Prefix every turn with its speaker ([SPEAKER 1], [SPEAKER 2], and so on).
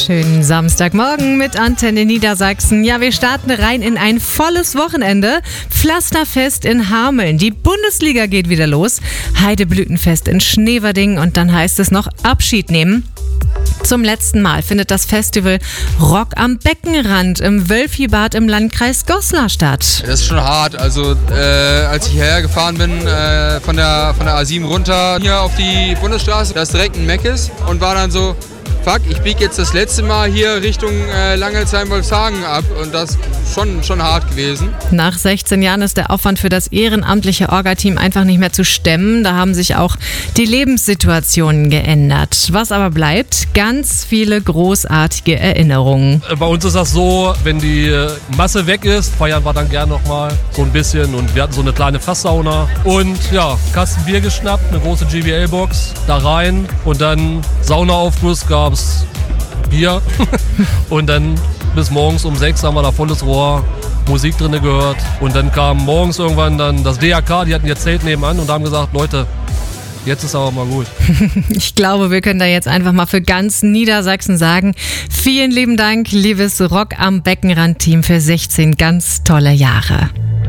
[SPEAKER 1] wunderschönen Samstagmorgen mit Antenne Niedersachsen. Ja, wir starten rein in ein volles Wochenende. Pflasterfest in Hameln. Die Bundesliga geht wieder los. Heideblütenfest in Schneverding und dann heißt es noch Abschied nehmen. Zum letzten Mal findet das Festival Rock am Beckenrand im Wölfibad im Landkreis Goslar statt.
[SPEAKER 2] Das ist schon hart. Also als ich hierher gefahren bin, von der A7 runter hier auf die Bundesstraße, da ist direkt ein Meckes und war dann so, fuck, ich biege jetzt das letzte Mal hier Richtung Langelsheim-Wolfshagen ab und das ist schon hart gewesen.
[SPEAKER 1] Nach 16 Jahren ist der Aufwand für das ehrenamtliche Orga-Team einfach nicht mehr zu stemmen. Da haben sich auch die Lebenssituationen geändert. Was aber bleibt, ganz viele großartige Erinnerungen.
[SPEAKER 3] Bei uns ist das so, wenn die Masse weg ist, feiern wir dann gern nochmal so ein bisschen und wir hatten so eine kleine Fasssauna und ja, Kasten Bier geschnappt, eine große GBL-Box da rein und dann Saunaaufguss gab's Bier und dann bis morgens um 6 haben wir da volles Rohr Musik drin gehört und dann kam morgens irgendwann dann das DRK, die hatten ihr Zelt nebenan und haben gesagt, Leute, jetzt ist aber mal gut.
[SPEAKER 1] Ich glaube, wir können da jetzt einfach mal für ganz Niedersachsen sagen, vielen lieben Dank, liebes Rock am Beckenrand-Team für 16 ganz tolle Jahre.